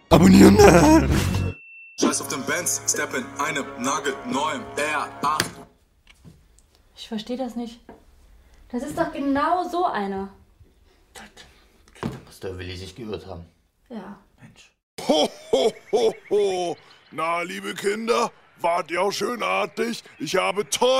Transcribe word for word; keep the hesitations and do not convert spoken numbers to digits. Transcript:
Abonnieren! Scheiß auf den Benz, step in einem nagelneuen R acht. Ich verstehe das nicht. Das ist doch genau so einer. Da muss der Willi sich geirrt haben. Ja. Mensch. Ho, ho, ho, ho. Na, liebe Kinder, wart ihr auch schön artig? Ich habe toll